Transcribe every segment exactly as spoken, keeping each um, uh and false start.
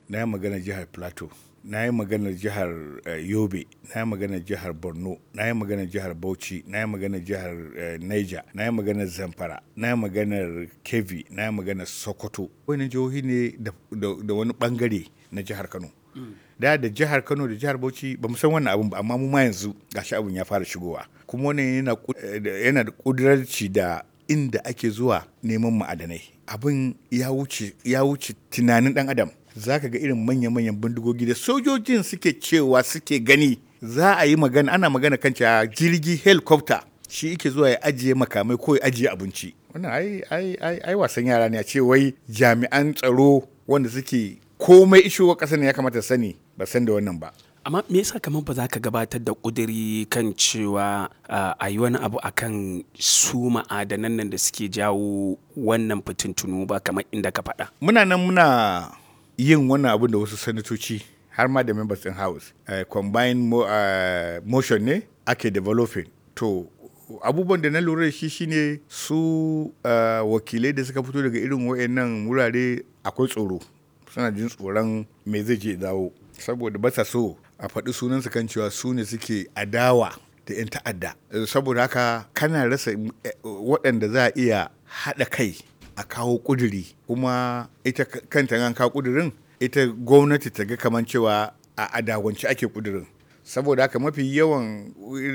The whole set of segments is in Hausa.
na yi maganar jihar Plateau, na yi maganar jihar uh, Yobe, na yi maganar jihar Borno, na yi maganar jihar Bauchi, na yi maganar jihar uh, Niger, na yi maganar Zamfara, na yi maganar Kebbi, na yi maganar Sokoto. Wannan jihohi ne da, da, da wani bangare na jihar Kano. Mm. Da da jihar Kano da jihar Bauchi ba mu san wannan abun ba, amma mu ma yanzu gashi abun ya fara shigowa. Kuma wannan yana yana da kudurarci da inda ake zuwa neman ma'adanai. Abin ya wuce ya wuce tunanin dan adam. Za ka ga irin manya-manyan bindigogi da sojojin suke cewa suke gani. Za a yi magana, ana magana kan cewa jirgi helicopter shi yake zuwa ya ajiye makamai ko ya ajiye abinci. Wannan ai ai ai ai wasan yara ne a ce wai jami'an tsaro wanda suke komai ishowa ƙasar ne ya kamata sani ba san da wannan ba. Amma me yasa kamar ba za ka gabatar da ƙuduri kan cewa a yi wani abu akan su ma'adanan nan da suke jawo wannan fitintunu ba kamar inda ka faɗa? Muna nan muna yin wannan abin da wasu sanatoci har ma da members in house uh, combined mo, uh, motion ne ake developing. To abubuwan da na lura da shi shine su uh, wakilai da suka fito daga irin wayannan wurare akwai tsoro, suna jin tsoron me zai je dawo saboda ba sa so a faɗi sunansu kan cewa su ne suke adawa da 'yan ta'adda. Saboda haka kana rasa waɗanda za a iya haɗa kai a kawo ƙuduri, kuma ita kanta an kawo ƙudurin ita gwamnati ta ga kamar cewa a adawance ake ƙudurin. Saboda haka mafi yawan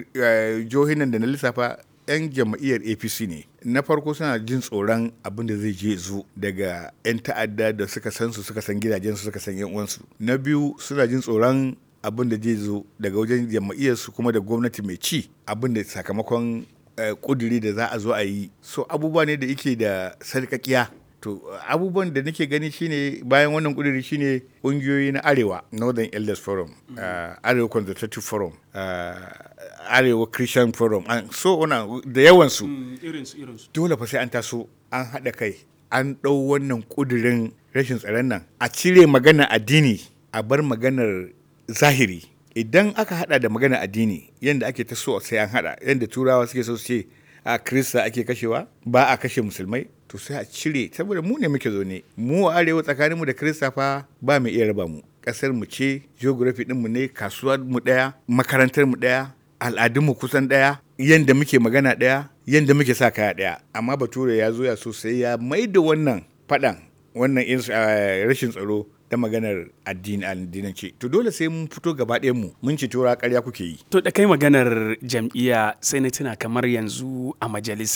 jihohin da na lissafa 'yan jam'iyyar A P C ne. Na farko suna jin tsoron abin da zai je zo daga 'yan ta'adda da suka san su, suka san gidajensu, suka san 'yan uwansu. Na biyu suna jin tsoron abin da zai zo daga wajen jam'iyyarsu kuma da gwamnati mai ci, abin da sakamakon kuduri da za a zo a yi. So abubuwa ne da yake da sarƙaƙiya. To abubuwan da nake gani shine bayan wannan kuduri shine ƙungiyoyi na Arewa, Northern Elders Forum, uh, Arewa Consultative Forum, uh, Arewa Christian Forum, and so ona da yawansu. Mm, dole fa sai an taso an haɗa kai an ɗau wannan kudirin rashin tsaron nan a cire magana addini a bar maganar zahiri. Idan aka hada da magana addini yadda ake ta so sai an hada, yadda turawa suke so su ce a Kirista ake kashewa ba a kashe musulmai, to sai a cire, saboda mu ne muke zo ne mu a arewa tsakaninmu da Kirista fa ba mu iya raba mu. Kasar mu ce, geography din mu ne, kasuwar mu daya, makarantar mu daya, al'adun mu kusan daya, yadda muke magana daya, yadda muke sa kaya daya. Amma bature ya zo ya so sai ya maida wannan fadan, wannan rashin tsaro da maganar addini addinance. To dole sai mun fito gaba ɗayan mu mun ci tura ƙarya kuke yi. To da kai maganar jam'iyya sai na tuna kamar yanzu a majalisa